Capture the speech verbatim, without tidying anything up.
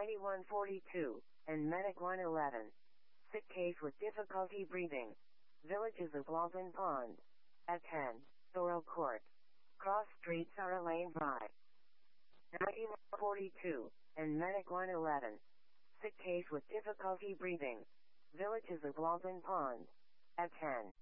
ninety-one forty-two, and Medic one eleven. Sick case with difficulty breathing. Villages of Walton Pond. At ten. Thorough Court. Cross Street Sarah Lane Drive. ninety-one forty-two, and Medic one eleven. Sick case with difficulty breathing. Villages of Walton Pond. At ten.